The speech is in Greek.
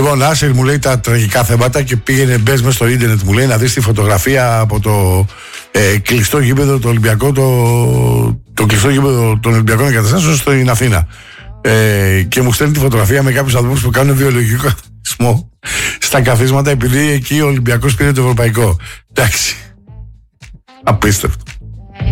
Λοιπόν, Άσερ μου λέει τα τραγικά θέματα και πήγαινε μπες μέσα στο ίντερνετ, μου λέει, να δεις τη φωτογραφία από το κλειστό γήπεδο του Ολυμπιακού, το κλειστό γήπεδο των Ολυμπιακών Εγκαταστάσεων στην Αθήνα. Και μου στέλνει τη φωτογραφία με κάποιους ανθρώπους που κάνουν βιολογικό καθαρισμό στα καθίσματα, επειδή εκεί ο Ολυμπιακός πήρε το ευρωπαϊκό. Εντάξει. Απίστευτο.